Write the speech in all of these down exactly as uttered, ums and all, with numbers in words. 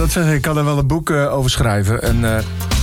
dat zeg ik. Ik kan er wel een boek uh, over schrijven. En, uh,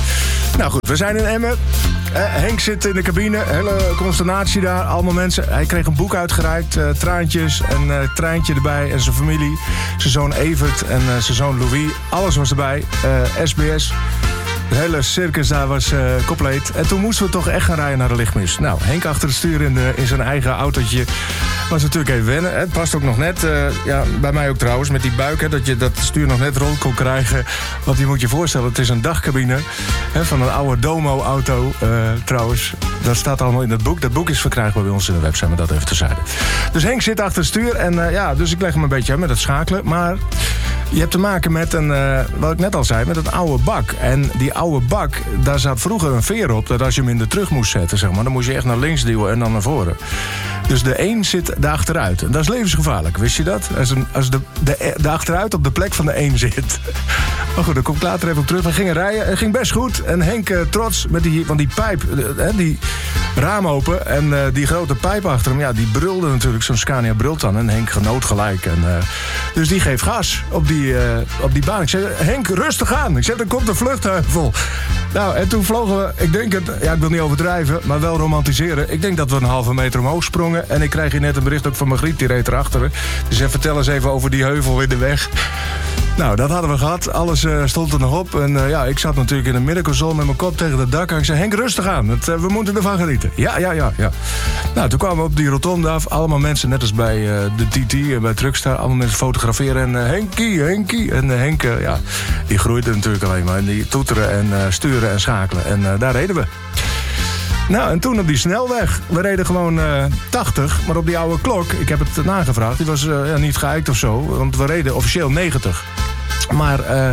nou goed, we zijn in Emmen. Uh, Henk zit in de cabine. Hele consternatie daar. Allemaal mensen. Hij kreeg een boek uitgereikt. Uh, traantjes en uh, Treintje erbij. En zijn familie. Zijn zoon Evert en uh, zijn zoon Louis. Alles was erbij. Uh, S B S. Het hele circus daar was uh, compleet. En toen moesten we toch echt gaan rijden naar de lichtmis. Nou, Henk achter het stuur in, de, in zijn eigen autootje. Was natuurlijk even wennen. Het past ook nog net. Uh, ja, bij mij ook trouwens, met die buik. Hè, dat je dat stuur nog net rond kon krijgen. Want je moet je voorstellen, het is een dagcabine. Hè, van een oude Domo-auto uh, trouwens. Dat staat allemaal in dat boek. Dat boek is verkrijgbaar bij ons in de website, maar dat even terzijde. Dus Henk zit achter het stuur. En uh, ja, dus ik leg hem een beetje uit met het schakelen. Maar je hebt te maken met een, uh, wat ik net al zei, met een oude bak. En die oude bak, daar zat vroeger een veer op. Dat als je hem in de terug moest zetten, zeg maar, dan moest je echt naar links duwen en dan naar voren. Dus de een zit daar achteruit. En dat is levensgevaarlijk, wist je dat? Als, een, als de, de, de achteruit op de plek van de een zit. Maar goed, daar kom ik later even op terug. We gingen rijden, het ging best goed. En Henk uh, trots met die, van die pijp, uh, die raam open. En uh, die grote pijp achter hem, ja, die brulde natuurlijk. Zo'n Scania brult dan. En Henk genoot gelijk. En, uh, dus die geeft gas op die, uh, op die baan. Ik zei, Henk, rustig aan. Ik zei, er komt een vluchtheuvel. Nou, en toen vlogen we, ik denk het, ja, ik wil niet overdrijven, maar wel romantiseren. Ik denk dat we een halve meter omhoog sprongen. En ik kreeg hier net een bericht ook van Margriet, die reed erachter. Dus vertel eens even over die heuvel in de weg. Nou, dat hadden we gehad. Alles uh, stond er nog op. En uh, ja, ik zat natuurlijk in een middenconsole met mijn kop tegen het dak. En ik zei, Henk, rustig aan. Het, uh, we moeten ervan genieten. Ja, ja, ja, ja. Nou, toen kwamen we op die rotonde af. Allemaal mensen, net als bij uh, de T T en bij Truckstar. Allemaal mensen fotograferen. En uh, Henkie, Henkie. En uh, Henk, uh, ja, die groeide natuurlijk alleen maar. En die toeteren en uh, sturen en schakelen. En uh, daar reden we. Nou, en toen op die snelweg. We reden gewoon uh, tachtig, maar op die oude klok, ik heb het nagevraagd, die was uh, ja, niet geëikt of zo, want we reden officieel negentig. Maar uh,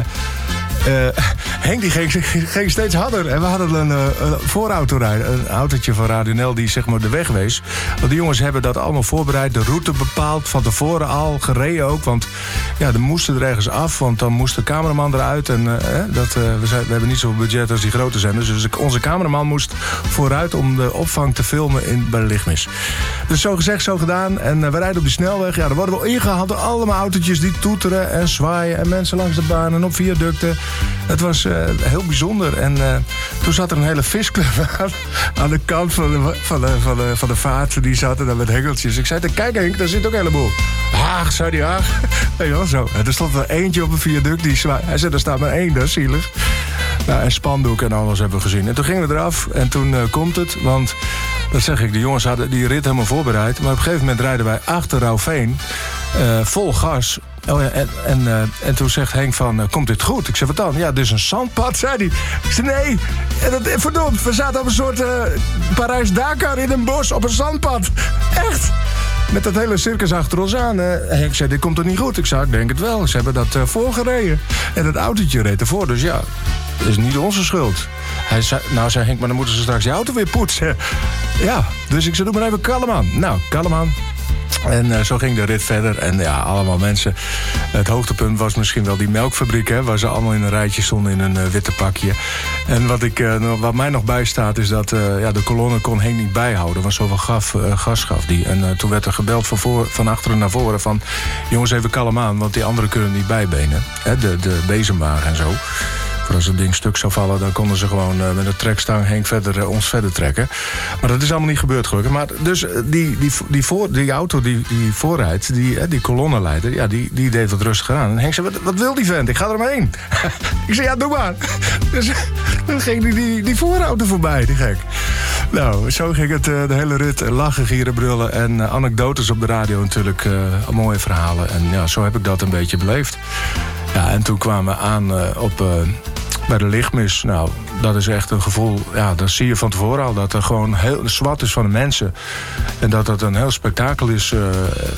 uh, Henk die ging, ging steeds harder. En we hadden een, uh, een voorautorijder, een autootje van Radio N L die zeg maar de weg wees. Want die jongens hebben dat allemaal voorbereid, de route bepaald, van tevoren al gereden ook. Want ja, dan moesten er ergens af, want dan moest de cameraman eruit. En uh, dat, uh, we, zijn, we hebben niet zoveel budget als die grote zenders. Dus onze cameraman moest vooruit om de opvang te filmen in, bij de lichtmis. Dus zo gezegd, zo gedaan. En uh, we rijden op die snelweg. Ja, dan worden we ingehaald door allemaal autootjes die toeteren en zwaaien. En mensen langs de baan en op viaducten. Het was uh, heel bijzonder. En uh, toen zat er een hele visclub aan, aan de kant van de, van, de, van, de, van de vaart. Die zaten daar met hengeltjes. Ik zei, kijk Henk, daar zit ook een heleboel. Haag, zei die Haag. Weet je wel, zo. En er stond er eentje op een viaduct. Die zwaai. Hij zei, er staat maar één, dat is zielig. Nou, en spandoek en alles hebben we gezien. En toen gingen we eraf en toen uh, komt het. Want, dat zeg ik, de jongens hadden die rit helemaal voorbereid. Maar op een gegeven moment rijden wij achter Rauwveen. Uh, vol gas. Oh ja, en, en, uh, en toen zegt Henk van, uh, komt dit goed? Ik zeg, wat dan? Ja, dit is een zandpad, zei hij. Ik zei, nee, en dat, verdomd, we zaten op een soort uh, Parijs-Dakar in een bos op een zandpad. Echt? Met dat hele circus achter ons aan. Uh, Henk zei, dit komt toch niet goed? Ik zei, ik denk het wel. Ze hebben dat uh, voorgereden. En het autootje reed ervoor, dus ja, dat is niet onze schuld. Hij zei, nou, zei Henk, maar dan moeten ze straks die auto weer poetsen. Ja, dus ik zei, doe maar even kalm aan. Nou, kalm aan. En uh, zo ging de rit verder. En ja, allemaal mensen. Het hoogtepunt was misschien wel die melkfabriek, hè, waar ze allemaal in een rijtje stonden in een uh, witte pakje. En wat, ik, uh, wat mij nog bijstaat is dat uh, ja, de kolonne kon Henk niet bijhouden. Er was zoveel gaf, uh, gas gaf die. En uh, toen werd er gebeld van, voor, van achteren naar voren van, jongens, even kalm aan, want die anderen kunnen niet bijbenen. Hè, de, de bezemwagen en zo. Voor als het ding stuk zou vallen, dan konden ze gewoon uh, met een trekstang Henk verder, uh, ons verder trekken. Maar dat is allemaal niet gebeurd, gelukkig. Maar dus uh, die, die, die, voor, die auto die, die voorrijdt, die, uh, die kolonnenleider, ja, die, die deed wat rustiger aan. En Henk zei, wat, wat wil die vent? Ik ga er maar heen. Ik zei, ja, doe maar. Dus dan ging die, die, die voorauto voorbij, die gek. Nou, zo ging het uh, de hele rit. Lachen, gieren, brullen en uh, anekdotes op de radio natuurlijk. Uh, mooie verhalen. En ja, zo heb ik dat een beetje beleefd. Ja, en toen kwamen we aan uh, op... Uh, bij de lichtmis, nou, dat is echt een gevoel, ja, dat zie je van tevoren al, dat er gewoon heel zwart is van de mensen. En dat dat een heel spektakel is, uh,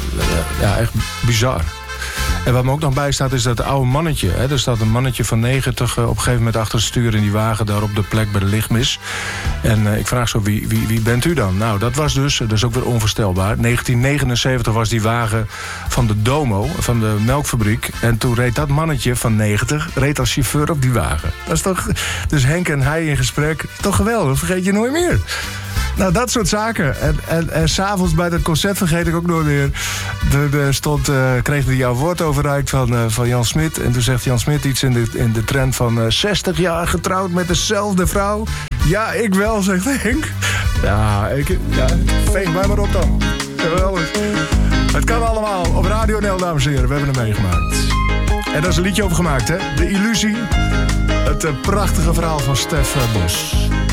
ja, echt bizar. En wat me ook nog bij staat is dat het oude mannetje, hè, er staat een mannetje van negentig uh, op een gegeven moment achter het stuur in die wagen daar op de plek bij de lichtmis. En uh, ik vraag zo, wie, wie, wie bent u dan? Nou, dat was dus, dat is ook weer onvoorstelbaar, negentien negenenzeventig was die wagen van de Domo, van de melkfabriek. En toen reed dat mannetje van negentig, reed als chauffeur op die wagen. Dat is toch, dus Henk en hij in gesprek, toch geweldig, vergeet je nooit meer. Nou, dat soort zaken. En, en, en s'avonds bij dat concert vergeet ik ook nooit meer. Er stond, uh, kreeg hij jouw woord overreikt van, uh, van Jan Smit. En toen zegt Jan Smit iets in de, in de trend van... Uh, zestig jaar getrouwd met dezelfde vrouw. Ja, ik wel, zegt Henk. Ja, ik, ja veeg mij maar op dan. Geweldig. Het kan allemaal op Radio N L, dames en heren. We hebben hem meegemaakt. En daar is een liedje over gemaakt, hè? De Illusie. Het uh, prachtige verhaal van Stef Bos.